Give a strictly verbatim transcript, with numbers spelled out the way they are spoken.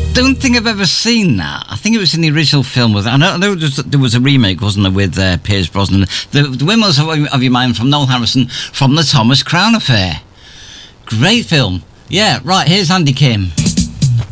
Don't think I've ever seen that. I think it was in the original film. With I know, I know there, was, there was a remake, wasn't there, with uh, Pierce Brosnan. The, the Windmills of, of Your Mind from Noel Harrison from the Thomas Crown Affair. Great film. Yeah, right, here's Andy Kim.